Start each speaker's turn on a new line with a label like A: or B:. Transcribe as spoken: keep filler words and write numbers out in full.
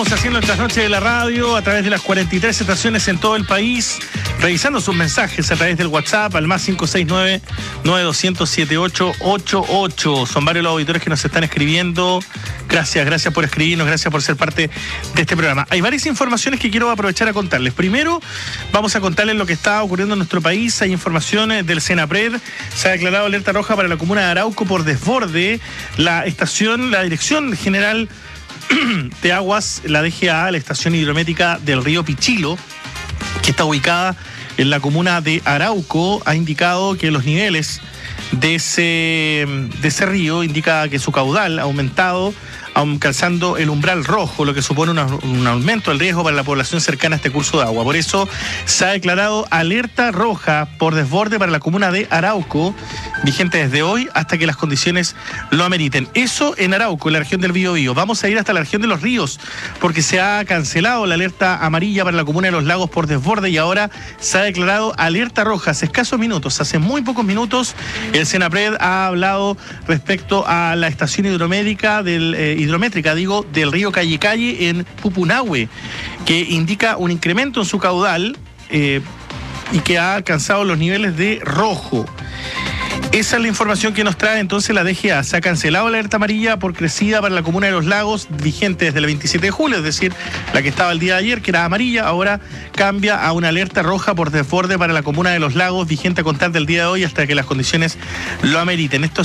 A: Estamos haciendo el trasnoche de la radio a través de las cuarenta y tres estaciones en todo el país, revisando sus mensajes a través del WhatsApp al más cinco seis nueve, nueve dos cero cero, siete ocho ocho ocho. Son varios los auditores que nos están escribiendo. Gracias, gracias por escribirnos, gracias por ser parte de este programa. Hay varias informaciones que quiero aprovechar a contarles. Primero, vamos a contarles lo que está ocurriendo en nuestro país. Hay informaciones del Senapred. Se ha declarado alerta roja para la comuna de Arauco por desborde. La estación, la Dirección General de Aguas, la D G A, la estación hidrométrica del río Pichilo, que está ubicada en la comuna de Arauco, ha indicado que los niveles de ese, de ese río indica que su caudal ha aumentado, alcanzando el umbral rojo, lo que supone una, un aumento del riesgo para la población cercana a este curso de agua. Por eso se ha declarado alerta roja por desborde para la comuna de Arauco, vigente desde hoy hasta que las condiciones lo ameriten. Eso en Arauco, en la región del Biobío. Vamos a ir hasta la región de Los Ríos, porque se ha cancelado la alerta amarilla para la comuna de Los Lagos por desborde y ahora se ha declarado alerta roja. Hace escasos minutos, hace muy pocos minutos, el Senapred ha hablado respecto a la estación hidrométrica del eh, hidrométrica, digo, del río Calle Calle en Pupunahue, que indica un incremento en su caudal eh, y que ha alcanzado los niveles de rojo. Esa es la información que nos trae entonces la D G A. Se ha cancelado la alerta amarilla por crecida para la comuna de Los Lagos, vigente desde el veintisiete de julio, es decir, la que estaba el día de ayer, que era amarilla, ahora cambia a una alerta roja por desborde para la comuna de Los Lagos, vigente a contar del día de hoy hasta que las condiciones lo ameriten. Esto